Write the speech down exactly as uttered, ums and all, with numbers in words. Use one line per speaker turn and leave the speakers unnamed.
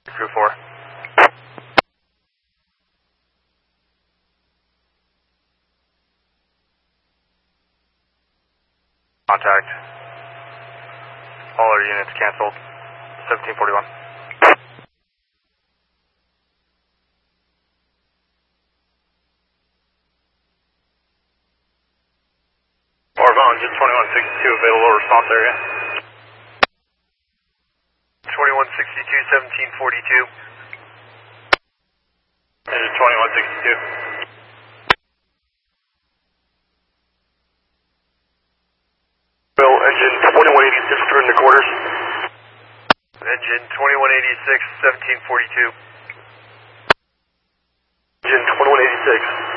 Crew four. Contact. All our units canceled. seventeen forty-one. Orvon, just twenty-one sixty-two, available response area. twenty-one sixty-two, seventeen forty-two. Engine twenty-one sixty-two. Bill, engine twenty-one eighty-six, turn the quarters. Engine twenty-one eighty-six, seventeen forty-two. Engine twenty-one eighty-six.